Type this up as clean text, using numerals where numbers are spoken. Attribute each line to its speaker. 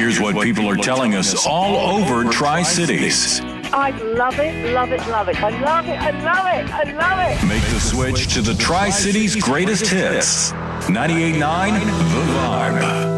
Speaker 1: here's what people are telling us all over Tri-Cities.
Speaker 2: I love it, love it, love it. I love it, I love it, I love it.
Speaker 1: Make the switch to the Tri-Cities greatest hits. 98.9 The Vibe.